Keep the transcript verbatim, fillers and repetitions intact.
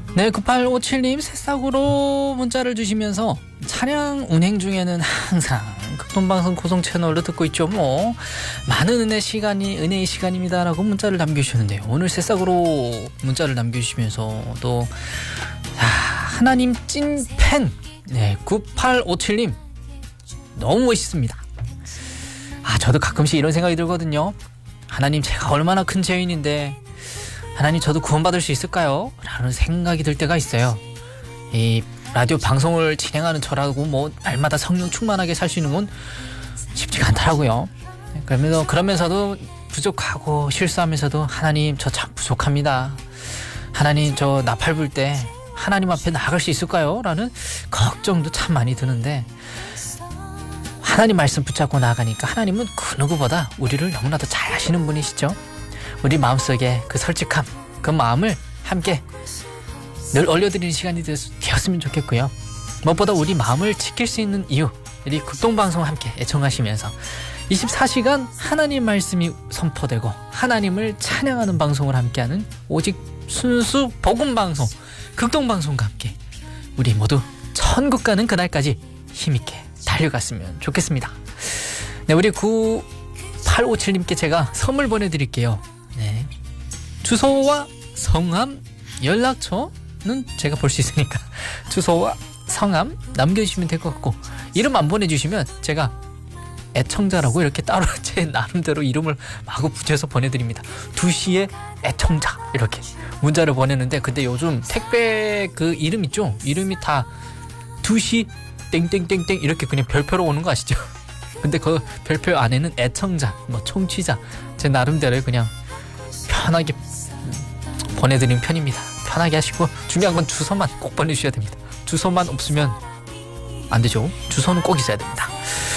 네, 구팔오칠님 새싹으로 문자를 주시면서 차량 운행 중에는 항상 극동방송 고정 채널로 듣고 있죠. 뭐 많은 은혜 시간이 은혜의 시간입니다라고 문자를 남겨주셨는데요. 오늘 새싹으로 문자를 남겨주시면서 또 아, 하나님 찐팬 네, 구팔오칠님 너무 멋있습니다. 아, 저도 가끔씩 이런 생각이 들거든요. 하나님, 제가 얼마나 큰 죄인인데 하나님, 저도 구원받을 수 있을까요? 라는 생각이 들 때가 있어요. 이 라디오 방송을 진행하는 저라고 뭐 날마다 성령 충만하게 살 수 있는 건 쉽지가 않더라고요. 그러면서 그러면서도 부족하고 실수하면서도 하나님, 저 참 부족합니다. 하나님, 저 나팔 불 때 하나님 앞에 나아갈 수 있을까요? 라는 걱정도 참 많이 드는데 하나님 말씀 붙잡고 나아가니까 하나님은 그 누구보다 우리를 너무나도 잘 아시는 분이시죠. 우리 마음속에 그 솔직함, 그 마음을 함께 늘 올려드리는 시간이 되었으면 좋겠고요. 무엇보다 우리 마음을 지킬 수 있는 이유, 우리 극동방송 함께 애청하시면서 이십사 시간 하나님 말씀이 선포되고 하나님을 찬양하는 방송을 함께하는 오직 순수 복음방송 극동방송과 함께 우리 모두 천국 가는 그날까지 힘있게 달려갔으면 좋겠습니다. 네, 우리 구팔오칠님께 제가 선물 보내드릴게요. 네, 주소와 성함, 연락처는 제가 볼 수 있으니까 주소와 성함 남겨주시면 될 것 같고, 이름 안 보내주시면 제가 애청자라고 이렇게 따로 제 나름대로 이름을 마구 붙여서 보내드립니다. 두 시의 애청자 이렇게 문자를 보내는데, 근데 요즘 택배 그 이름 있죠? 이름이 다 두 시 땡땡땡땡 이렇게 그냥 별표로 오는 거 아시죠? 근데 그 별표 안에는 애청자, 뭐 청취자, 제 나름대로 그냥 편하게 보내드리는 편입니다. 편하게 하시고 중요한 건 주소만 꼭 보내주셔야 됩니다. 주소만 없으면 안 되죠. 주소는 꼭 있어야 됩니다.